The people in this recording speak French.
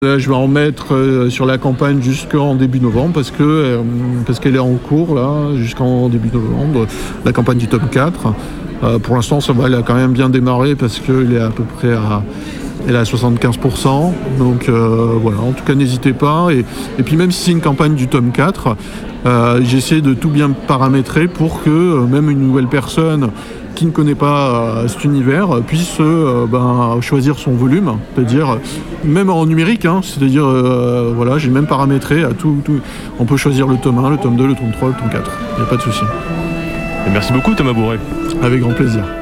Là, je vais en mettre sur la campagne jusqu'en début novembre parce qu'elle est en cours là jusqu'en début novembre, la campagne du tome 4. Pour l'instant, elle a quand même bien démarré parce qu'elle est à peu près elle est à 75%. Donc voilà, en tout cas, n'hésitez pas. Et puis même si c'est une campagne du tome 4, j'essaie de tout bien paramétrer pour que même une nouvelle personne qui ne connaît pas cet univers puisse choisir son volume, c'est-à-dire même en numérique, c'est-à-dire voilà, j'ai même paramétré à tout. On peut choisir le tome 1, le tome 2, le tome 3, le tome 4. Il n'y a pas de souci. Et merci beaucoup Thomas Bourret. Avec grand plaisir.